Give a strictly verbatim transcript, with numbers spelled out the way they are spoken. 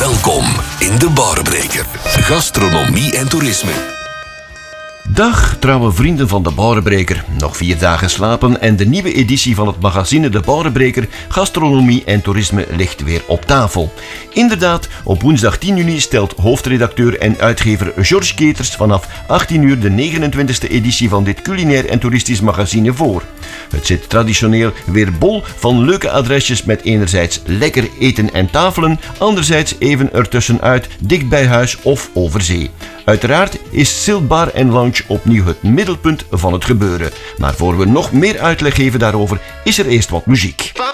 Welkom in de Barbreker. Gastronomie en toerisme. Dag, trouwe vrienden van de Barbreker. Nog vier dagen slapen en de nieuwe editie van het magazine De Barbreker Gastronomie en Toerisme ligt weer op tafel. Inderdaad, op woensdag tien juni stelt hoofdredacteur en uitgever George Keters vanaf achttien uur de negenentwintigste editie van dit culinair en toeristisch magazine voor. Het zit traditioneel weer bol van leuke adresjes met enerzijds lekker eten en tafelen, anderzijds even ertussenuit dicht bij huis of over zee. Uiteraard is Silt Bar en Lounge opnieuw het middelpunt van het gebeuren. Maar voor we nog meer uitleg geven daarover, is er eerst wat muziek.